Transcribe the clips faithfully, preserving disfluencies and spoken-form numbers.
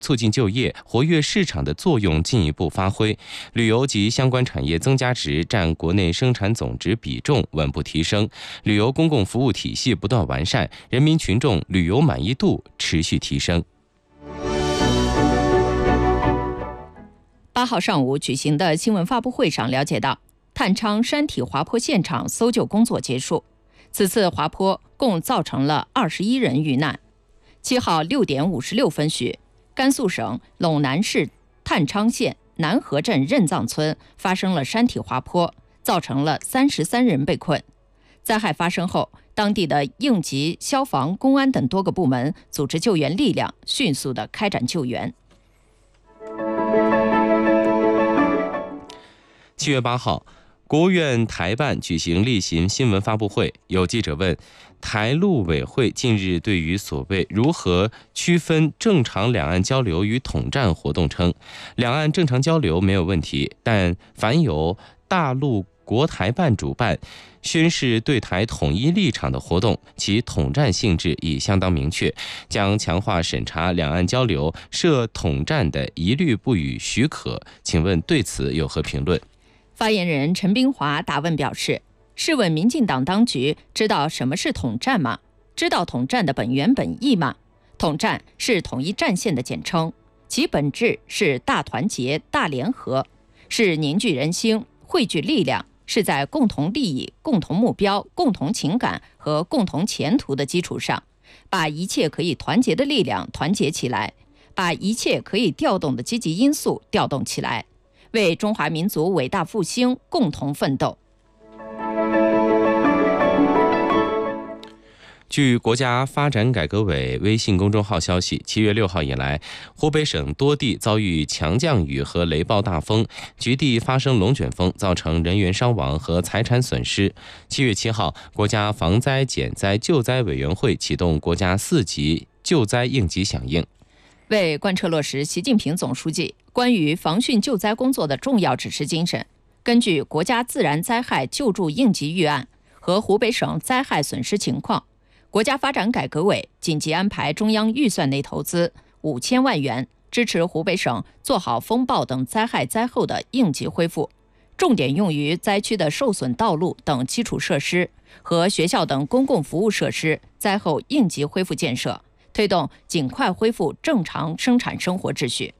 促进就业、活跃市场的作用进一步发挥，旅游及相关产业增加值占国内生产总值比重稳步提升，旅游公共服务体系不断完善，人民群众旅游满意度持续提升。 八号上午举行的新闻发布会上了解到，探昌山体滑坡现场搜救工作结束，此次滑坡共造成了二十一人遇难。七号六点五十六分许，甘肃省陇南市探昌县南河镇任藏村发生了山体滑坡，造成了三十三人被困。灾害发生后，当地的应急、消防、公安等多个部门组织救援力量，迅速地开展救援。 七月八号，国务院台办举行例行新闻发布会，有记者问，台陆委会近日对于所谓如何区分正常两岸交流与统战活动称，两岸正常交流没有问题，但凡由大陆国台办主办宣示对台统一立场的活动，其统战性质已相当明确，将强化审查两岸交流涉统战的一律不予许可。请问对此有何评论？ 发言人陈斌华答问表示，试问民进党当局知道什么是统战吗？知道统战的本源本意吗？统战是统一战线的简称，其本质是大团结、大联合，是凝聚人心、汇聚力量，是在共同利益、共同目标、共同情感和共同前途的基础上，把一切可以团结的力量团结起来，把一切可以调动的积极因素调动起来，为中华民族伟大复兴共同奋斗。 据国家发展改革委微信公众号消息，七月六号以来，湖北省多地遭遇强降雨和雷暴大风，局地发生龙卷风，造成人员伤亡和财产损失。七月七号，国家防灾减灾救灾委员会启动国家四级救灾应急响应。 为贯彻落实习近平总书记关于防汛救灾工作的重要指示精神，根据国家自然灾害救助应急预案和湖北省灾害损失情况，国家发展改革委紧急安排中央预算内投资五千万元，支持湖北省做好风暴等灾害灾后的应急恢复，重点用于灾区的受损道路等基础设施和学校等公共服务设施灾后应急恢复建设，推动尽快恢复正常生产生活秩序。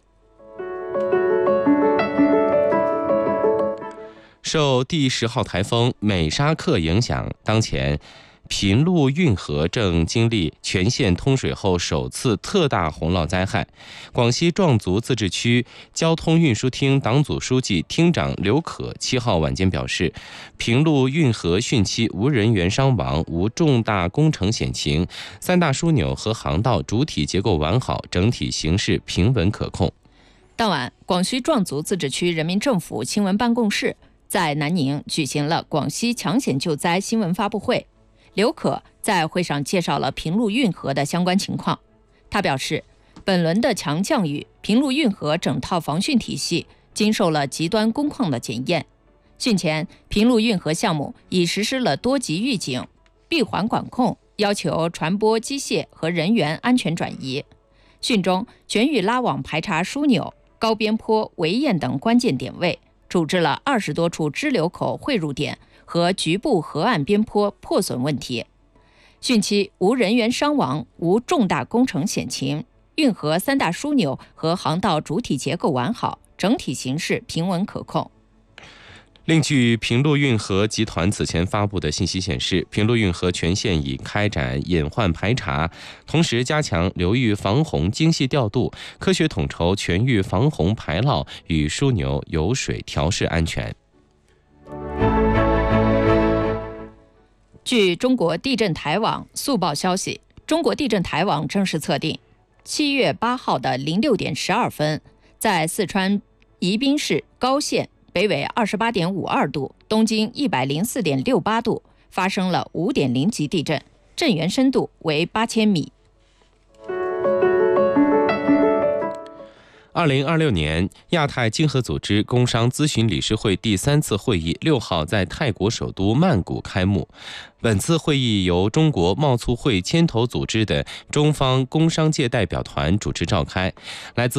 受第十号台风美沙克影响，当前平陆运河正经历全线通水后首次特大洪涝灾害。广西壮族自治区交通运输厅党组书记、厅长刘可七号晚间表示，平陆运河汛期无人员伤亡，无重大工程险情，三大枢纽和航道主体结构完好，整体形势平稳可控。 当晚，广西壮族自治区人民政府新闻办公室在南宁举行了广西抢险救灾新闻发布会。刘可在会上介绍了平陆运河的相关情况。他表示，本轮的强降雨，平陆运河整套防汛体系经受了极端工况的检验。汛前，平陆运河项目已实施了多级预警、闭环管控，要求船舶、机械和人员安全转移。汛中，全域拉网排查枢纽、高边坡、围堰等关键点位，处置了二十多处支流口汇入点和局部河岸边坡破损问题。汛期无人员伤亡，无重大工程险情，运河三大枢纽和航道主体结构完好，整体形势平稳可控。 另据平陆运河集团此前发布的信息显示，平陆运河全线已开展隐患排查，同时加强流域防洪精细调度，科学统筹全域防洪排涝与枢纽有水调试安全。 据中国地震台网速报消息，中国地震台网正式测定，七月八号的零六点十二分，在四川宜宾市高县北纬二十八点五二度，东经一百零四点六八度，发生了五点零级地震，震源深度为八千米。 二零二六年亚太经合组织工商咨询理事会第三次会议六号在泰国首都曼谷开幕。本次会议由中国贸促会牵头组织的中方工商界代表团主持召开，来自